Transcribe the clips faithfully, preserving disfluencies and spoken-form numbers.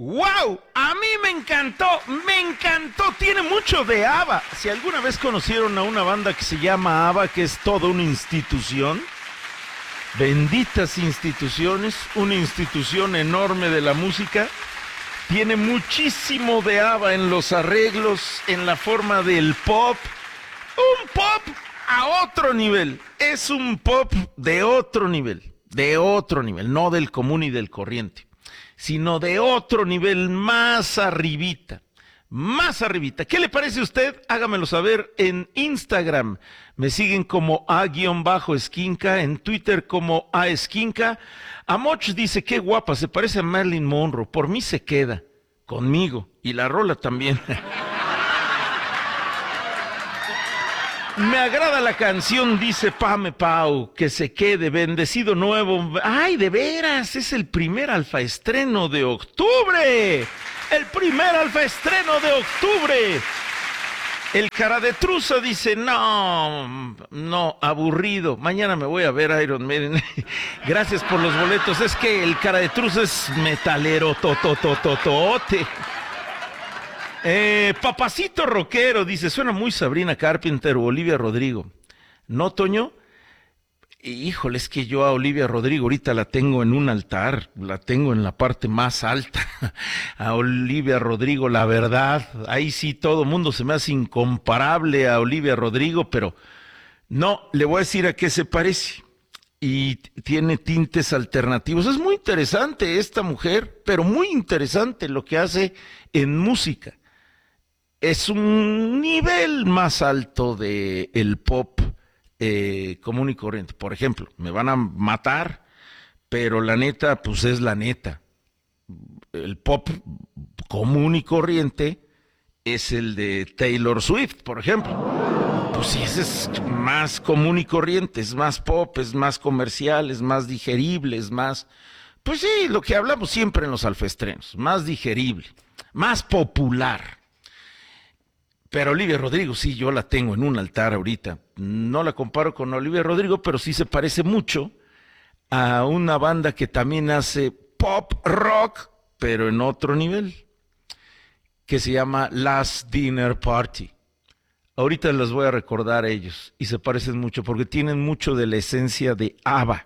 ¡Wow! A mí me encantó, me encantó, tiene mucho de ABBA. Si alguna vez conocieron a una banda que se llama ABBA, que es toda una institución, benditas instituciones, una institución enorme de la música, tiene muchísimo de ABBA en los arreglos, en la forma del pop, un pop a otro nivel, es un pop de otro nivel, de otro nivel, no del común y del corriente, sino de otro nivel, más arribita, más arribita. ¿Qué le parece a usted? Hágamelo saber en Instagram. Me siguen como A-Esquinca, en Twitter como A-Esquinca. Amoch dice, qué guapa, se parece a Marilyn Monroe. Por mí se queda, conmigo, y la rola también. Me agrada la canción, dice Pame Pau, que se quede, bendecido nuevo. ¡Ay, de veras! Es el primer alfaestreno de octubre. El primer alfaestreno de octubre. El cara de truza dice, no, no, aburrido. Mañana me voy a ver Iron Maiden. Gracias por los boletos. Es que el cara de truza es metalero, tototototote. Eh, papacito rockero, dice, suena muy Sabrina Carpenter o Olivia Rodrigo. ¿No, Toño? Híjole, es que yo a Olivia Rodrigo ahorita la tengo en un altar, la tengo en la parte más alta. A Olivia Rodrigo, la verdad, ahí sí todo mundo se me hace incomparable a Olivia Rodrigo, pero no, le voy a decir a qué se parece. Y tiene tintes alternativos. Es muy interesante esta mujer, pero muy interesante lo que hace en música. Es un nivel más alto de el pop eh, común y corriente. Por ejemplo, me van a matar, pero la neta, pues es la neta. El pop común y corriente es el de Taylor Swift, por ejemplo. Pues sí, ese es más común y corriente, es más pop, es más comercial, es más digerible, es más... Pues sí, lo que hablamos siempre en los alfestrenos, más digerible, más popular. Pero Olivia Rodrigo, sí, yo la tengo en un altar ahorita. No la comparo con Olivia Rodrigo, pero sí se parece mucho a una banda que también hace pop rock, pero en otro nivel, que se llama Last Dinner Party. Ahorita les voy a recordar a ellos, y se parecen mucho, porque tienen mucho de la esencia de ABBA.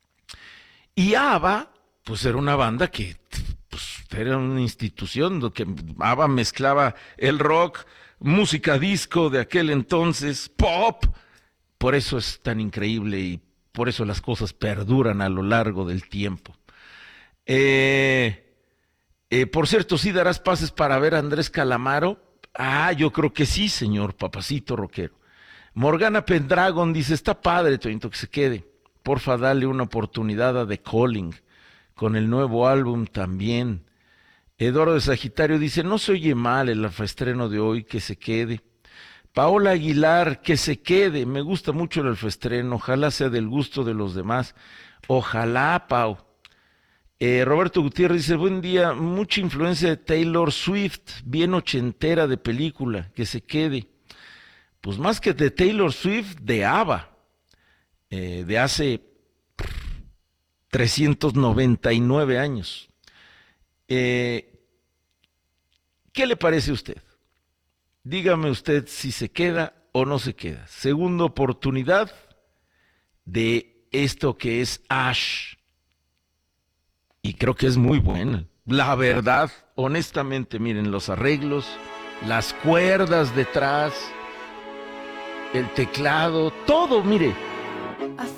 Y ABBA, pues era una banda que, pues, era una institución, que ABBA mezclaba el rock, música disco de aquel entonces, pop, por eso es tan increíble y por eso las cosas perduran a lo largo del tiempo. Eh, eh, por cierto, ¿sí darás pases para ver a Andrés Calamaro? Ah, yo creo que sí, señor papacito rockero. Morgana Pendragon dice, está padre, Toñito, que se quede. Porfa, dale una oportunidad a The Calling, con el nuevo álbum también. Eduardo de Sagitario dice, no se oye mal el alfaestreno de hoy, que se quede. Paola Aguilar, que se quede, me gusta mucho el alfaestreno, ojalá sea del gusto de los demás. Ojalá, Pau. Eh, Roberto Gutiérrez dice, buen día, mucha influencia de Taylor Swift, bien ochentera de película, que se quede. Pues más que de Taylor Swift, de ABBA, eh, de hace trescientos noventa y nueve años. Eh, ¿Qué le parece a usted? Dígame usted si se queda o no se queda. Segunda oportunidad de esto que es Ash. Y creo que es muy buena. La verdad, honestamente, miren, los arreglos, las cuerdas detrás, el teclado, todo, mire.